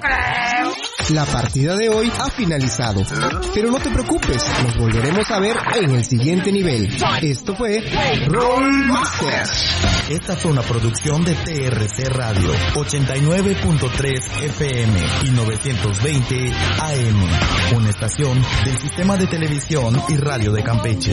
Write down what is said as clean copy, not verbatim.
La partida de hoy ha finalizado, pero no te preocupes, nos volveremos a ver en el siguiente nivel. Esto fue Rollmaster. Esta fue una producción de TRC Radio, 89.3 FM y 920 AM, una estación del Sistema de Televisión y Radio de Campeche.